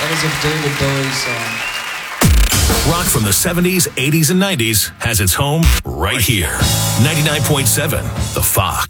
That was a David Bowie song. Rock from the 70s, 80s, and 90s has its home right here. 99.7 The Fox.